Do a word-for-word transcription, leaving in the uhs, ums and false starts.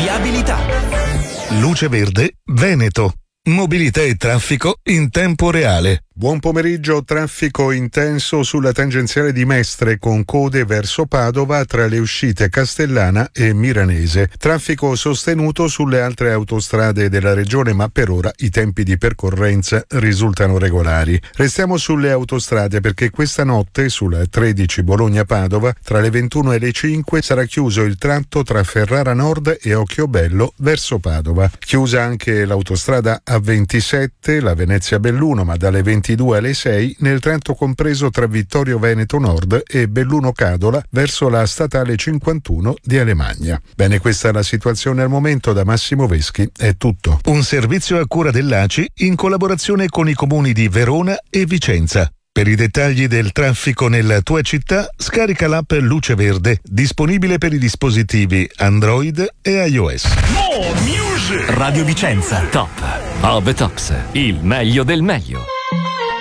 viabilità. Luce Verde Veneto. Mobilità e traffico in tempo reale. Buon pomeriggio, traffico intenso sulla tangenziale di Mestre con code verso Padova tra le uscite Castellana e Miranese. Traffico sostenuto sulle altre autostrade della regione, ma per ora i tempi di percorrenza risultano regolari. Restiamo sulle autostrade perché questa notte sulla tredici Bologna-Padova tra le ventuno e le cinque sarà chiuso il tratto tra Ferrara Nord e Occhiobello verso Padova. Chiusa anche l'autostrada A ventisette, la Venezia-Belluno, ma dalle ventidue alle sei nel tratto compreso tra Vittorio Veneto Nord e Belluno Cadola verso la statale cinquantuno di Alemagna. Bene, questa è la situazione al momento. Da Massimo Veschi è tutto. Un servizio a cura dell'A C I in collaborazione con i comuni di Verona e Vicenza. Per i dettagli del traffico nella tua città, scarica l'app Luce Verde, disponibile per i dispositivi Android e iOS. Radio Vicenza, top of the tops, il meglio del meglio.